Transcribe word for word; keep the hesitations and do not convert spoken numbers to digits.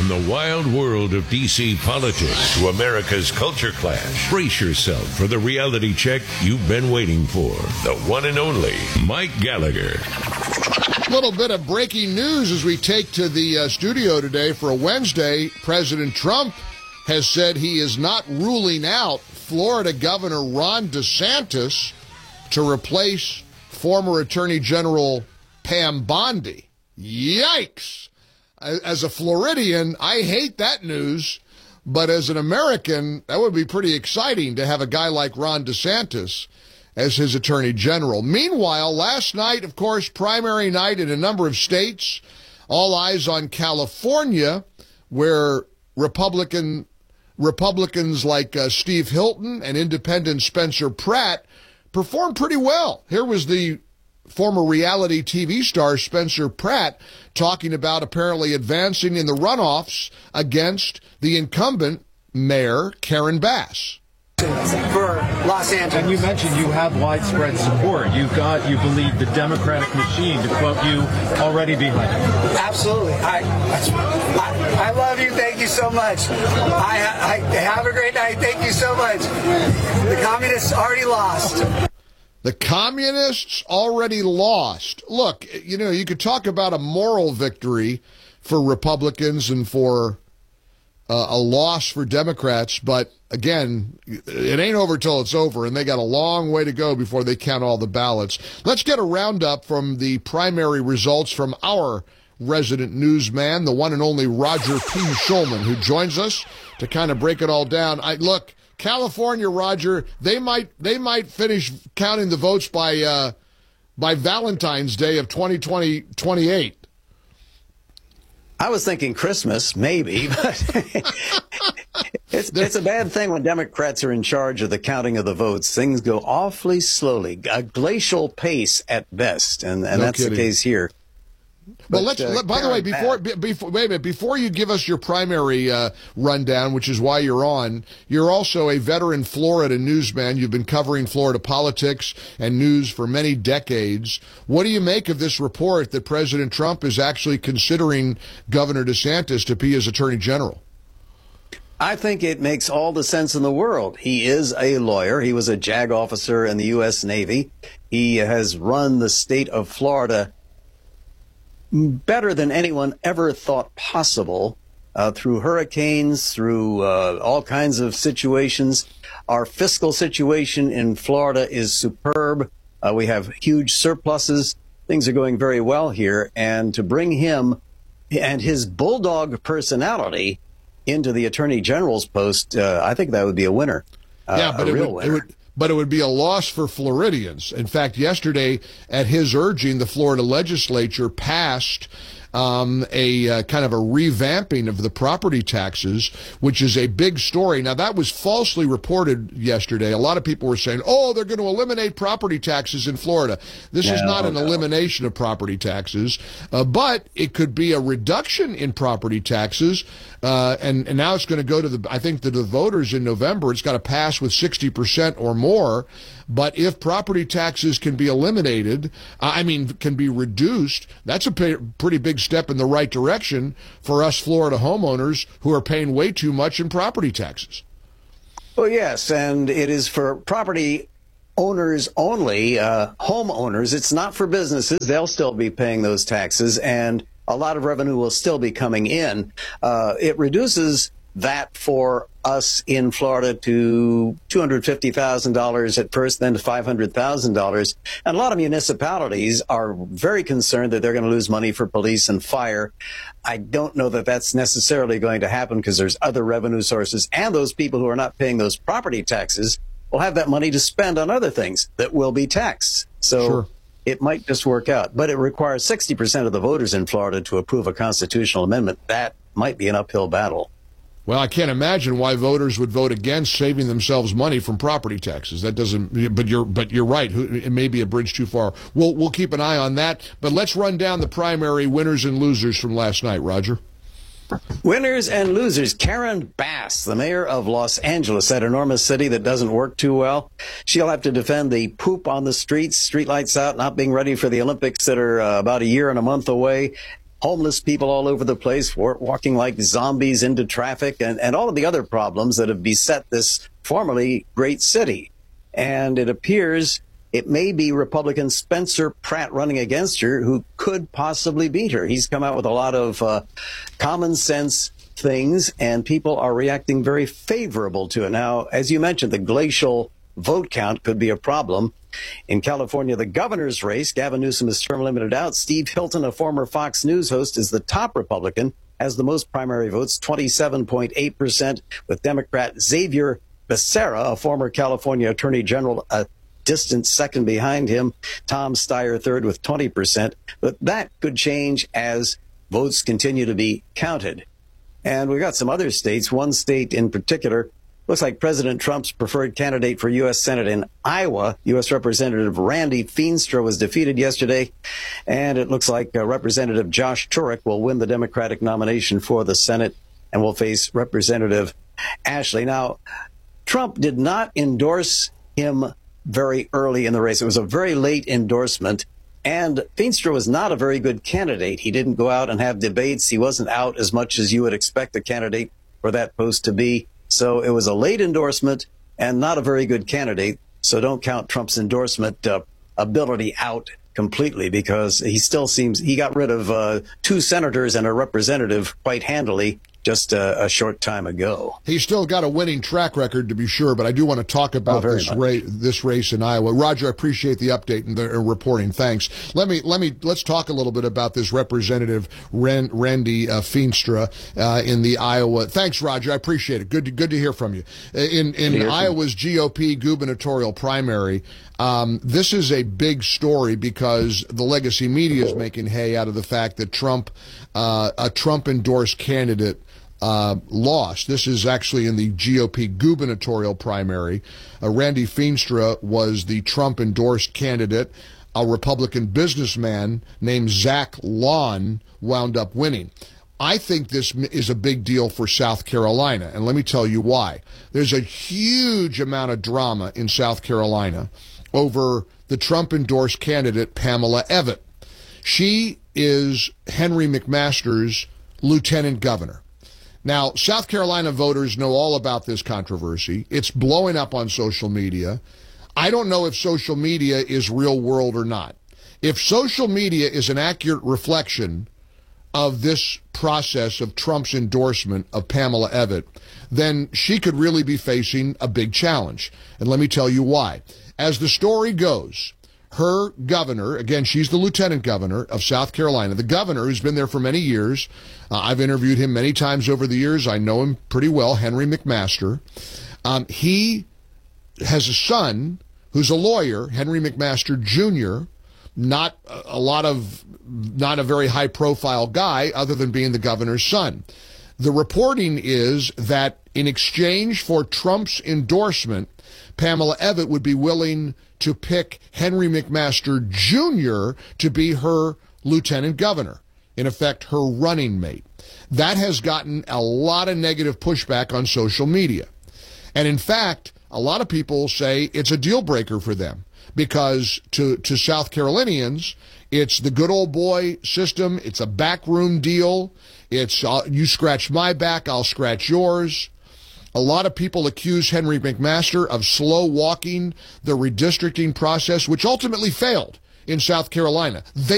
From the wild world of D C politics to America's culture clash, brace yourself for the reality check you've been waiting for. The one and only Mike Gallagher. A little bit of breaking news as we take to the uh, studio today for a Wednesday. President Trump has said he is not ruling out Florida Governor Ron DeSantis to replace former Attorney General Pam Bondi. Yikes! As a Floridian, I hate that news, but as an American, that would be pretty exciting to have a guy like Ron DeSantis as his Attorney General. Meanwhile, last night, of course, primary night in a number of states, all eyes on California, where Republican Republicans like uh, Steve Hilton and independent Spencer Pratt performed pretty well. Here was the former reality T V star Spencer Pratt talking about apparently advancing in the runoffs against the incumbent mayor, Karen Bass. For Los Angeles. And you mentioned you have widespread support. You've got, you believe, the Democratic machine, to quote you, already behind you. Absolutely. I, I, I love you. Thank you so much. I, I have a great night. Thank you so much. The communists already lost. The communists already lost. Look, you know, you could talk about a moral victory for Republicans and for uh, a loss for Democrats, but again, it ain't over till it's over, and they got a long way to go before they count all the ballots. Let's get a roundup from the primary results from our resident newsman, the one and only Roger P. Schulman, who joins us to kind of break it all down. I look, California, Roger, they might they might finish counting the votes by uh, by Valentine's Day of twenty twenty, twenty-eight. I was thinking Christmas, maybe, but it's, it's a bad thing when Democrats are in charge of the counting of the votes. Things go awfully slowly, a glacial pace at best, and, and No that's kidding. the case here. Well, But, let's. uh, let, by the way, Karen before, Bass- be- before wait a minute, before you give us your primary uh, rundown, which is why you're on, you're also a veteran Florida newsman. You've been covering Florida politics and news for many decades. What do you make of this report that President Trump is actually considering Governor DeSantis to be his Attorney General? I think it makes all the sense in the world. He is a lawyer. He was a JAG officer in the U S Navy. He has run the state of Florida better than anyone ever thought possible, uh, through hurricanes, through uh, all kinds of situations. Our fiscal situation in Florida is superb. Uh, we have huge surpluses. Things are going very well here. And to bring him and his bulldog personality into the Attorney General's post, uh, I think that would be a winner. Uh, yeah, but a it real would, winner. it would. But it would be a loss for Floridians. In fact, yesterday, at his urging, the Florida legislature passed um, a uh, kind of a revamping of the property taxes, which is a big story. Now, that was falsely reported yesterday. A lot of people were saying, oh, they're going to eliminate property taxes in Florida. This No, is not an no. elimination of property taxes, uh, but it could be a reduction in property taxes. Uh, and, and now it's going to go to the, I think, to the voters in November. It's got to pass with sixty percent or more. But if property taxes can be eliminated, uh, I mean, can be reduced, that's a pay, pretty big step in the right direction for us Florida homeowners who are paying way too much in property taxes. Well, yes, and it is for property owners only, uh, homeowners. It's not for businesses. They'll still be paying those taxes, and a lot of revenue will still be coming in. Uh, it reduces that for us in Florida to two hundred fifty thousand dollars at first, then to five hundred thousand dollars. And a lot of municipalities are very concerned that they're going to lose money for police and fire. I don't know that that's necessarily going to happen because there's other revenue sources, and those people who are not paying those property taxes will have that money to spend on other things that will be taxed. So Sure. It might just work out. But it requires sixty percent of the voters in Florida to approve a constitutional amendment. That might be an uphill battle. Well, I can't imagine why voters would vote against saving themselves money from property taxes. That doesn't. But you're. But you're right. It may be a bridge too far. We'll we'll keep an eye on that. But let's run down the primary winners and losers from last night, Roger. Winners and losers. Karen Bass, the mayor of Los Angeles, that enormous city that doesn't work too well. She'll have to defend the poop on the streets, streetlights out, not being ready for the Olympics that are uh, about a year and a month away. homeless people all over the place, walking like zombies into traffic, and, and all of the other problems that have beset this formerly great city. And it appears it may be Republican Spencer Pratt running against her, who could possibly beat her. He's come out with a lot of uh, common sense things, and people are reacting very favorable to it. Now, as you mentioned, the glacial vote count could be a problem. In California, the governor's race, Gavin Newsom is term limited out. Steve Hilton, a former Fox News host, is the top Republican, has the most primary votes, twenty-seven point eight percent, with Democrat Xavier Becerra, a former California attorney general, a distant second behind him. Tom Steyer third with twenty percent. But that could change as votes continue to be counted. And we've got some other states. One state in particular looks like President Trump's preferred candidate for U S Senate in Iowa. U S Representative Randy Feenstra was defeated yesterday, and it looks like uh, Representative Josh Turek will win the Democratic nomination for the Senate and will face Representative Ashley. Now, Trump did not endorse him very early in the race. It was a very late endorsement, and Feenstra was not a very good candidate. He didn't go out and have debates. He wasn't out as much as you would expect a candidate for that post to be. So it was a late endorsement and not a very good candidate. So don't count Trump's endorsement uh, ability out completely, because he still seems he got rid of uh, two senators and a representative quite handily just a, a short time ago. He's still got a winning track record, to be sure, but I do want to talk about oh, this race, this race in Iowa. Roger, I appreciate the update and the uh, reporting. Thanks. Let me let me let's talk a little bit about this Representative Ren, Randy uh, Feenstra uh, in the Iowa. Thanks, Roger. I appreciate it. Good to, good to hear from you. In in Iowa's G O P gubernatorial primary, um, this is a big story because the legacy media is making hay out of the fact that Trump, uh, a Trump endorsed candidate, Uh, lost. This is actually in the G O P gubernatorial primary. Uh, Randy Feenstra was the Trump-endorsed candidate. A Republican businessman named Zach Lawn wound up winning. I think this is a big deal for South Carolina, and let me tell you why. There's a huge amount of drama in South Carolina over the Trump-endorsed candidate, Pamela Evette. She is Henry McMaster's lieutenant governor. Now, South Carolina voters know all about this controversy. It's blowing up on social media. I don't know if social media is real world or not. If social media is an accurate reflection of this process of Trump's endorsement of Pamela Evette, then she could really be facing a big challenge. And let me tell you why. As the story goes, her governor, again, she's the lieutenant governor of South Carolina, the governor who's been there for many years. Uh, I've interviewed him many times over the years. I know him pretty well, Henry McMaster. Um, he has a son who's a lawyer, Henry McMaster Junior, not a lot of, not a very high-profile guy other than being the governor's son. The reporting is that in exchange for Trump's endorsement, Pamela Evette would be willing to pick Henry McMaster Junior to be her lieutenant governor, in effect, her running mate. That has gotten a lot of negative pushback on social media. And in fact, a lot of people say it's a deal breaker for them because to, to South Carolinians, it's the good old boy system. It's a backroom deal. It's uh, you scratch my back, I'll scratch yours. A lot of people accuse Henry McMaster of slow walking the redistricting process, which ultimately failed in South Carolina. They